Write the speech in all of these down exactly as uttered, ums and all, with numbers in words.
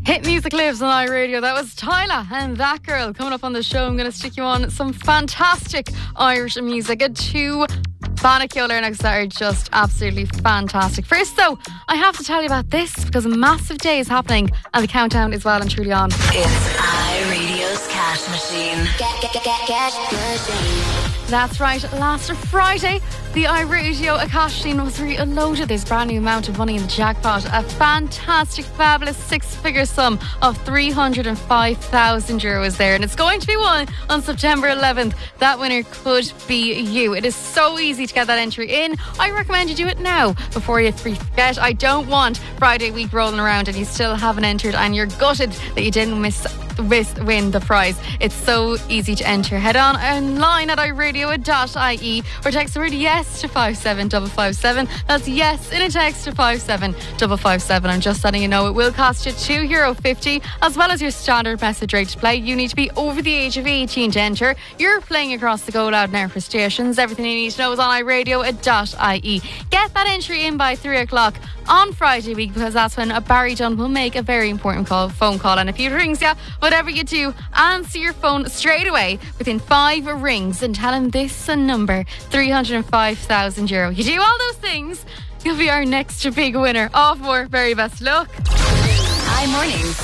Hit music lives on iRadio. That was Tyler and That Girl. Coming up on the show, I'm going to stick you on some fantastic Irish music. And two Bannack next that are just absolutely fantastic. First though, I have to tell you about this because a massive day is happening and the countdown is well and truly on. It's iRadio's Cash Machine. Get, get, get, get, Cash Machine. That's right, last Friday, the iRadio Cash Machine was reloaded. There's a brand new amount of money in the jackpot. A fantastic, fabulous six-figure sum of three hundred five thousand euros there. And it's going to be won on September eleventh. That winner could be you. It is so easy to get that entry in. I recommend you do it now before you forget. I don't want Friday week rolling around and you still haven't entered and you're gutted that you didn't miss With, win the prize. It's so easy to enter. Head on online at i radio dot i e or text the word yes to five seven five five seven. That's yes in a text to five seven five five seven. I'm just letting you know it will cost you two euro fifty as well as your standard message rate to play. You need to be over the age of eighteen to enter. You're playing across the Go Loud Now for stations. Everything you need to know is on i radio dot i e. Get that entry in by three o'clock on Friday week because that's when Barry Dunn will make a very important call, phone call. And if he rings you, whatever you do, answer your phone straight away within five rings and tell him this number, three hundred five thousand euro. You do all those things, you'll be our next big winner. Off more, very best luck. Hi, mornings.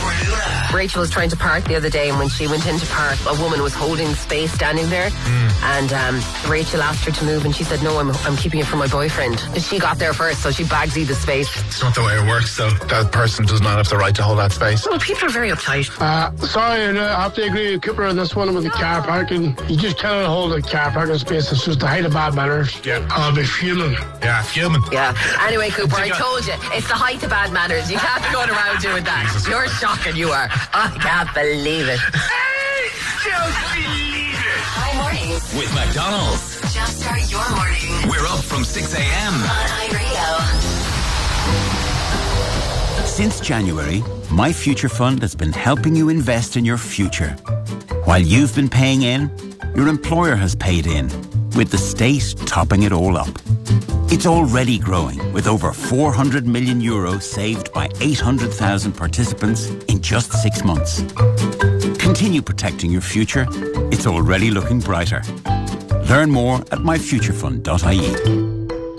Rachel was trying to park the other day, and when she went into park, a woman was holding space standing there, mm. and um, Rachel asked her to move, and she said, no, I'm, I'm keeping it for my boyfriend. And she got there first, so she bagsy the space. It's not the way it works, though. That person does not have the right to hold that space. Well, people are very uptight. Uh, sorry, I have to agree with Cooper on this one with the car parking. You just cannot hold a car parking space. It's just the height of bad manners. Yeah. I'll be fuming. Yeah, fuming. Yeah. Anyway, Cooper, I told you, it's the height of bad manners. You can't be going around doing that. Jesus. You're shocking, you are. I can't believe it. I don't believe it. Hi, mornings. With McDonald's. Just start your morning. We're up from six a.m. on iRadio. Since January, My Future Fund has been helping you invest in your future. While you've been paying in, your employer has paid in, with the state topping it all up. It's already growing, with over four hundred million euros saved by eight hundred thousand participants in just six months. Continue protecting your future. It's already looking brighter. Learn more at my future fund dot i e.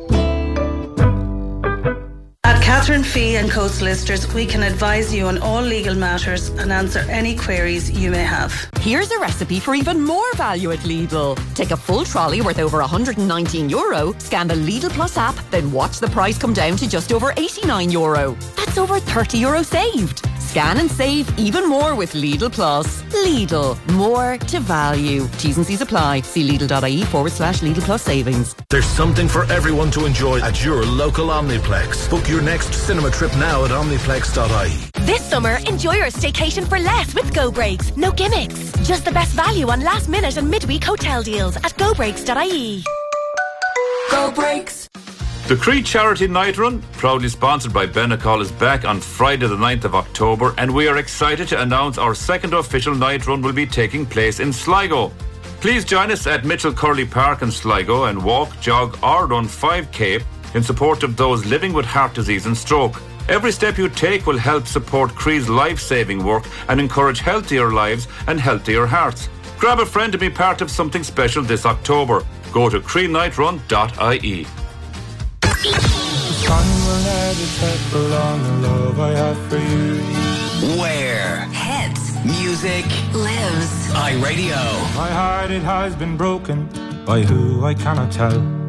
At Catherine Fee and Co Solicitors, we can advise you on all legal matters and answer any queries you may have. Here's a recipe for even more value at Lidl. Take a full trolley worth over one hundred nineteen euro, scan the Lidl Plus app, then watch the price come down to just over eighty-nine euro. That's over thirty euro saved. Scan and save even more with Lidl Plus. Lidl, more to value. T's and C's apply. See Lidl.ie forward slash Lidl Plus savings. There's something for everyone to enjoy at your local Omniplex. Book your next cinema trip now at omniplex dot i e. This summer, enjoy your staycation for less with Go Breaks. No gimmicks. Just the best value on last minute and midweek hotel deals at go breaks dot i e. Go Breaks. The Cree Charity Night Run, proudly sponsored by Benacol, is back on Friday the ninth of October, and we are excited to announce our second official night run will be taking place in Sligo. Please join us at Mitchell Curley Park in Sligo and walk, jog or run five K in support of those living with heart disease and stroke. Every step you take will help support Cree's life-saving work and encourage healthier lives and healthier hearts. Grab a friend to be part of something special this October. Go to cree night run dot i e. The sun will never settle on the love I have for you. Where? Hits. Music lives. iRadio. My heart, it has been broken by who I cannot tell.